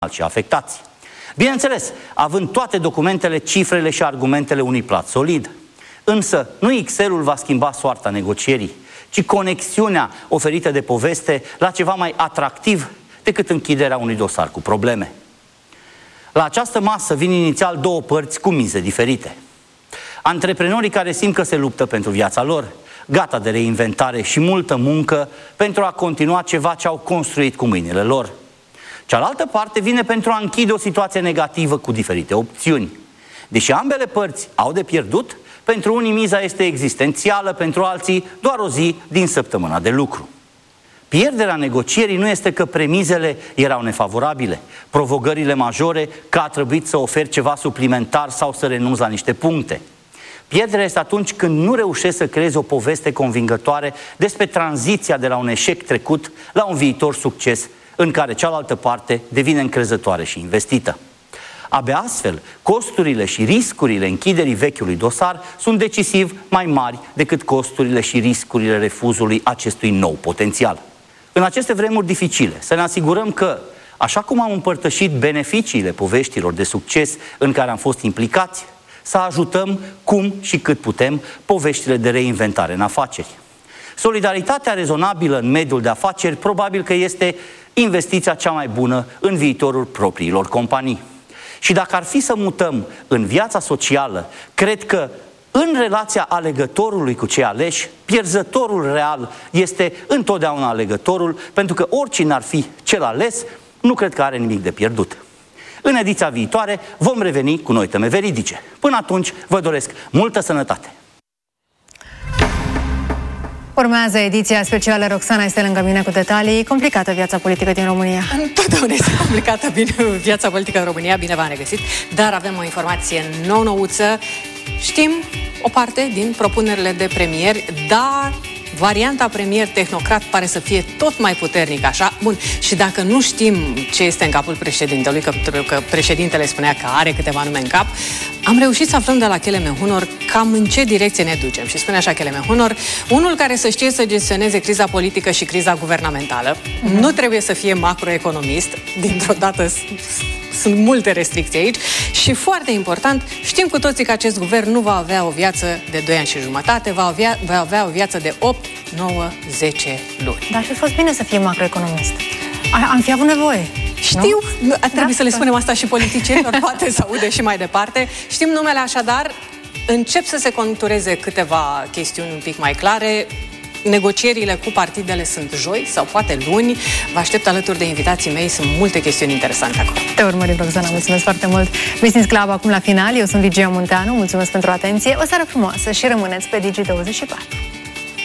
și afectați. Bineînțeles, având toate documentele, cifrele și argumentele unui plat solid. Însă, nu Excel-ul va schimba soarta negocierii, ci conexiunea oferită de poveste la ceva mai atractiv decât închiderea unui dosar cu probleme. La această masă vin inițial două părți cu mize diferite. Antreprenorii care simt că se luptă pentru viața lor, gata de reinventare și multă muncă pentru a continua ceva ce au construit cu mâinile lor. Cealaltă parte vine pentru a închide o situație negativă cu diferite opțiuni. Deși ambele părți au de pierdut, pentru unii miza este existențială, pentru alții doar o zi din săptămâna de lucru. Pierderea negocierii nu este că premizele erau nefavorabile, provocările majore, că a trebuit să oferi ceva suplimentar sau să renunți la niște puncte. Pierderea este atunci când nu reușești să creezi o poveste convingătoare despre tranziția de la un eșec trecut la un viitor succes în care cealaltă parte devine încrezătoare și investită. Abia astfel, costurile și riscurile închiderii vechiului dosar sunt decisiv mai mari decât costurile și riscurile refuzului acestui nou potențial. În aceste vremuri dificile, să ne asigurăm că, așa cum am împărtășit beneficiile poveștilor de succes în care am fost implicați, să ajutăm cum și cât putem poveștile de reinventare în afaceri. Solidaritatea rezonabilă în mediul de afaceri probabil că este investiția cea mai bună în viitorul propriilor companii. Și dacă ar fi să mutăm în viața socială, cred că în relația alegătorului cu cei aleși, pierzătorul real este întotdeauna alegătorul, pentru că oricine ar fi cel ales, nu cred că are nimic de pierdut. În ediția viitoare vom reveni cu noi teme veridice. Până atunci, vă doresc multă sănătate! Urmează ediția specială. Roxana este lângă mine cu detalii. Complicată viața politică din România. Întotdeauna este complicată viața politică în România, bine v-am regăsit, dar avem o informație nou-nouță. Știm o parte din propunerile de premieri, dar varianta premier tehnocrat pare să fie tot mai puternică, așa? Bun, și dacă nu știm ce este în capul președintelui, că președintele spunea că are câteva nume în cap, am reușit să aflăm de la Kelemen Hunor cam în ce direcție ne ducem. Și spune așa Kelemen Hunor, unul care să știe să gestioneze criza politică și criza guvernamentală, nu trebuie să fie macroeconomist, dintr-o dată sunt multe restricții aici și foarte important, știm cu toții că acest guvern nu va avea o viață de 2 ani și jumătate, va avea o viață de 8, 9, 10 luni. Dar ar fi fost bine să fie macroeconomist. Am fi avut nevoie. Știu, trebuie să le spunem asta și politicienilor, poate să aude și mai departe. Știm numele, așadar, încep să se contureze câteva chestiuni un pic mai clare. Negocierile cu partidele sunt joi sau poate luni. Vă aștept alături de invitații mei, sunt multe chestiuni interesante acolo. Te urmărim, Roxana, mulțumesc foarte mult. Business Club acum la final, eu sunt Ligia Munteanu, mulțumesc pentru atenție, o seară frumoasă și rămâneți pe Digi24.